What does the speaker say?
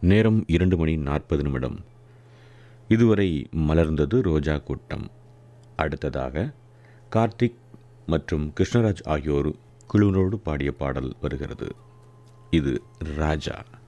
நேரம் 2:40. இதுவரை மலர்ந்தது ரோஜா கூட்டம். அடுத்ததாக கார்த்திக் மற்றும் கிருஷ்ணராஜ் ஆகியோர் குழுவினோடு பாடிய பாடல் வருகிறது. இது ராஜா.